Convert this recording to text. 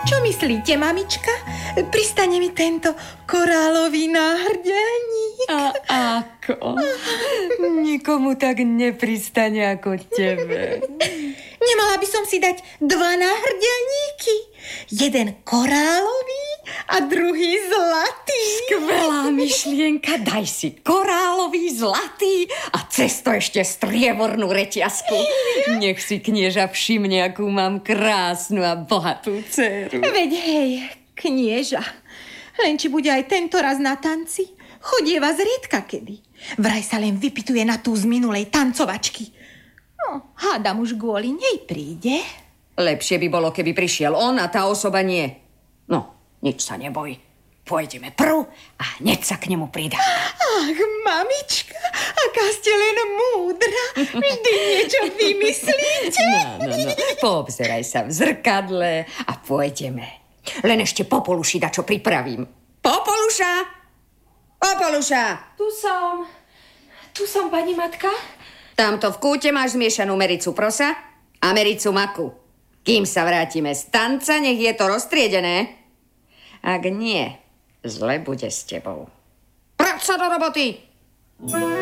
Čo myslíte, mamička? Pristane mi tento korálový náhrdelník. A ako? Nikomu tak nepristane ako tebe. Nemala by som si dať 2 náhrdelníky. Jeden korálový a druhý zlatý. Skvelá myšlienka, daj si korálový, zlatý a cesto ešte striebornú reťazku. Nech si knieža všimne, akú mám krásnu a bohatú dceru. Veď hej, knieža, len či bude aj tento raz na tanci, chodieva zriedka kedy. Vraj sa len vypituje na tú z minulej tancovačky. No, hádam už kvôli nej príde. Lepšie by bolo, keby prišiel on a tá osoba nie. No, nič sa neboj. Pôjdeme prv a hneď sa k nemu pridá. Ach, mamička, aká ste len múdra. Vždy niečo vymyslíte. No. Poobzeraj sa v zrkadle a pôjdeme. Len ešte Popoluši dačo pripravím. Popoluša! Popoluša! Tu som, pani matka. Tamto v kúte máš zmiešanú mericu prosa a mericu maku. Kým sa vrátime z tanca, nech je to roztriedené. Ak nie, zle bude s tebou. Práca do roboty!